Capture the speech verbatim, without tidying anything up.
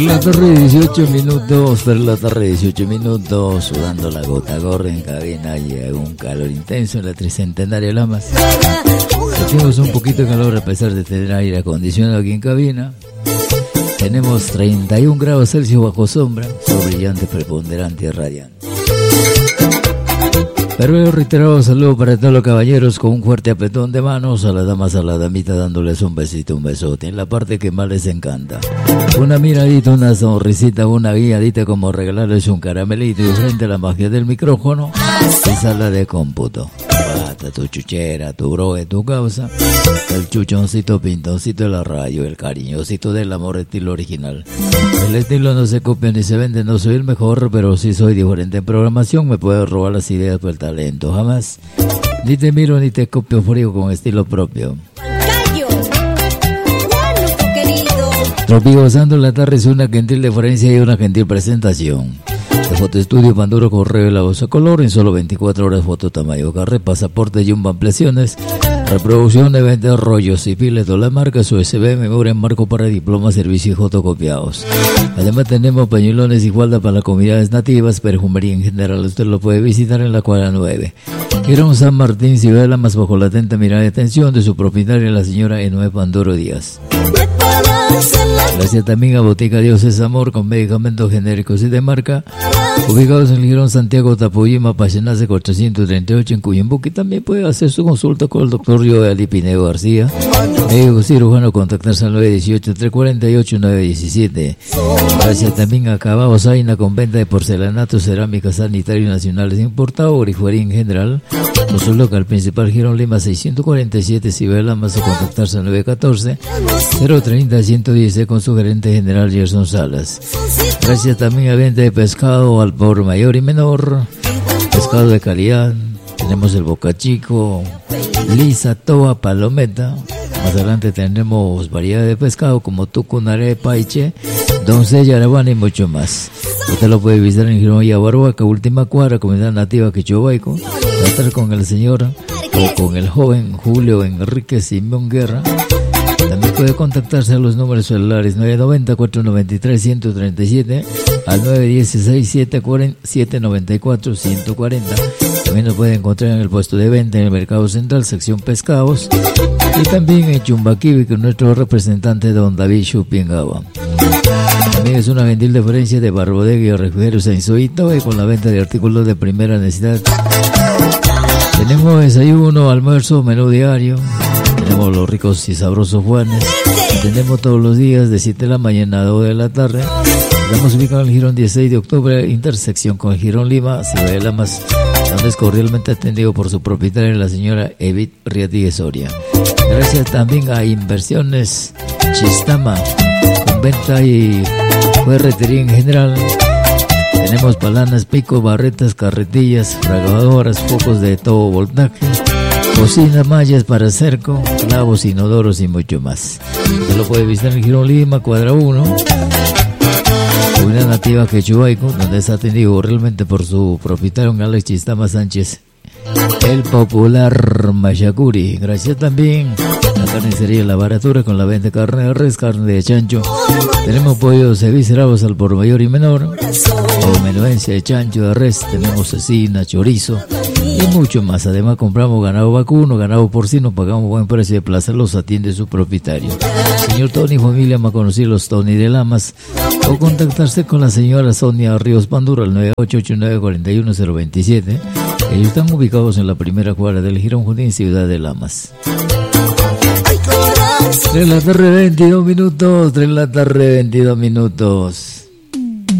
La tarde dieciocho minutos, pero la tarde dieciocho minutos, sudando la gota gorda en cabina y un calor intenso en la tricentenaria Lamas. Sentimos un poquito de calor a pesar de tener aire acondicionado aquí en cabina. Tenemos treinta y un grados Celsius bajo sombra, sol brillante, preponderante y radiante. Pero reiterado saludo para todos los caballeros con un fuerte apretón de manos, a las damas, a la damita dándoles un besito, un besote, en la parte que más les encanta. Una miradita, una sonrisita, una guiadita como regalarles un caramelito y frente a la magia del micrófono, en sala de cómputo. Pata, tu chuchera, tu broe, tu causa, el chuchoncito pintoncito de la radio, el cariñosito del amor estilo original. El estilo no se copia ni se vende, no soy el mejor, pero sí soy diferente en programación, me puedo robar las ideas por el talento, jamás. Ni te miro ni te copio frío con estilo propio. Tropigozando la tarde es una gentil deferencia y una gentil presentación. De Fotoestudio Panduro Correo y la voz a color en solo veinticuatro horas, foto tamaño carre, pasaporte y un ampliaciones, reproducción de venta, rollos y piles de las marcas U S B, memoria en marco para diplomas, servicios y fotocopiados. Además tenemos pañuelones y falda para las comunidades nativas, perfumería en general, usted lo puede visitar en la cuadra nueve. Girón San Martín, Ciudad de Lamas, bajo la atenta mirada y atención de su propietaria, la señora Enoe Panduro Díaz. Gracias también a Botica Dios es Amor, con medicamentos genéricos y de marca, ubicados en el Girón Santiago Tapuyima, Pachenace cuatrocientos treinta y ocho en Cuyambuque. También puede hacer su consulta con el doctor Joel Pineo García, médico cirujano, contactarse al nueve uno ocho, tres cuatro ocho, nueve uno siete. Gracias también a Cabao Zaina, con venta de porcelanato, cerámica, sanitarios nacionales importados, grifería en general, con su local principal Girón Lima seiscientos cuarenta y siete, Ciudad más o contactarse al nueve uno cuatro, cero treinta, ciento diez con su gerente general Gerson Salas. Gracias también a venta de pescado al por mayor y menor, pescado de calidad. Tenemos el Boca Chico, Lisa, Toa, Palometa. Más adelante tenemos variedad de pescado como tucunare, paiche, doncella, arabana y mucho más. Usted lo puede visitar en Girón y Abarhuaca, última cuadra, comunidad nativa Quechobaico. Tratar con el señor o con el joven Julio Enrique Simón Guerra. También puede contactarse a los números celulares nueve nueve cero, cuatro nueve tres, uno cero tres siete al nueve uno seis, siete nueve cuatro, uno cuatro cero. También nos puede encontrar en el puesto de venta en el Mercado Central, sección Pescados, y también en Chumbaquibi con nuestro representante don David Chupingaba. También es una gentil deferencia de Barbodega y Refrigerios en Soito, y con la venta de artículos de primera necesidad. Tenemos desayuno, almuerzo, menú diario. Tenemos los ricos y sabrosos Juanes. Tenemos todos los días de siete de la mañana a dos de la tarde. Estamos ubicados en el Girón dieciséis de octubre, intersección con el Girón Lima, Ciudad de Lamas, donde es cordialmente atendido por su propietaria, la señora Edith Riatíguez Soria. Gracias también a Inversiones Chistama, con venta y ferretería en general. Tenemos palanas, picos, barretas, carretillas, fragadoras, focos de todo voltaje, cocina, mallas para cerco, clavos, inodoros y mucho más. Se lo puede visitar en Girón Lima, cuadra uno, comunidad nativa Quechubaico, donde es atendido realmente por su propietario Alex Chistama Sánchez, el popular Machacuri. Gracias también a Carnicería La Baratura, con la venta de carne de res, carne de chancho. Tenemos pollos eviscerados al por mayor y menor, o menudencia de chancho, de res. Tenemos cecina, chorizo y mucho más. Además compramos ganado vacuno, ganado porcino, pagamos buen precio de plaza, los atiende su propietario, señor Tony Familia, más conocido los Tony de Lamas, o contactarse con la señora Sonia Ríos Panduro al nueve ocho ocho nueve cuatro uno cero dos siete. Ellos están ubicados en la primera cuadra del Girón Junín, Ciudad de Lamas. tres de la tarde, veintidós minutos, tres de la tarde, veintidós minutos.